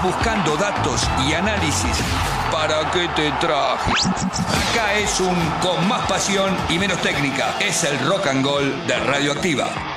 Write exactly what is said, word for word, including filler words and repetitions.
estás buscando datos y análisis, ¿para qué te traje? Acá es un con más pasión y menos técnica. Es el rock and roll de Radioactiva.